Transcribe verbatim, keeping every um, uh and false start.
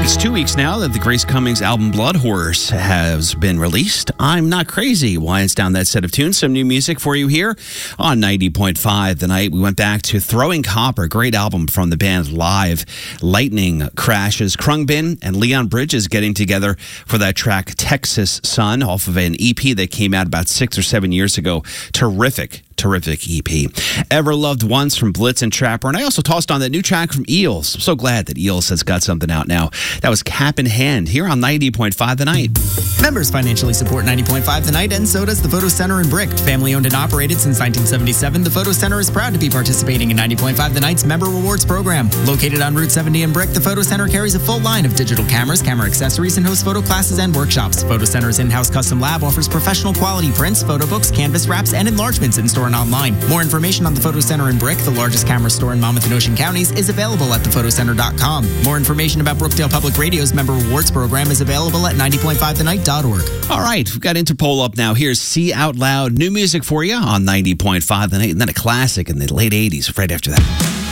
It's two weeks now that the Grace Cummings album Blood Horse has been released. I'm Not Crazy winds down that set of tunes. Some new music for you here on ninety point five The Night. We went back to Throwing Copper, great album from the band Live. Lightning Crashes, Krungbin and Leon Bridges getting together for that track Texas Sun off of an E P that came out about six or seven years ago. Terrific. Terrific E P. Ever Loved Once from Blitz and Trapper. And I also tossed on that new track from Eels. I'm so glad that Eels has got something out now. That was Cap in Hand here on ninety point five The Night. Members financially support ninety point five The Night, and so does the Photo Center in Brick. Family owned and operated since nineteen seventy-seven, the Photo Center is proud to be participating in ninety point five The Night's Member Rewards program. Located on Route seventy in Brick, the Photo Center carries a full line of digital cameras, camera accessories, and hosts photo classes and workshops. Photo Center's in-house custom lab offers professional quality prints, photo books, canvas wraps, and enlargements in-store and online. More information on the Photo Center in Brick, the largest camera store in Monmouth and Ocean counties, is available at the photo center dot com. More information about Brookdale Public Radio's Member Rewards program is available at ninety point five the night dot org. All right, we've got Interpol up now. Here's See Out Loud. New music for you on ninety point five The Night, and then a classic in the late eighties right after that.